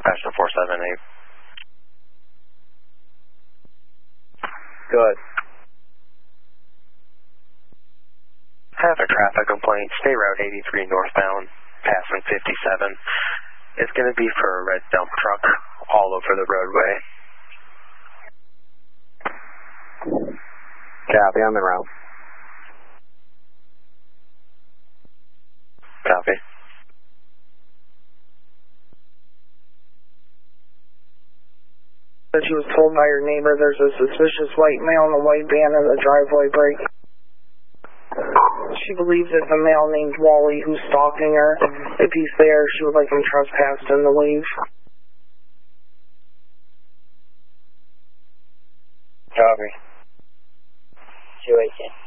Dispatch to 478. Good. Have a traffic complaint, State Route 83 northbound, passing 57. It's going to be for a red dump truck all over the roadway. Copy, on the route. Copy. She was told by her neighbor there's a suspicious white male in a white van in the driveway break. She believes it's a male named Wally who's stalking her. If he's there, she would like him trespassed in the leave. Copy. 218.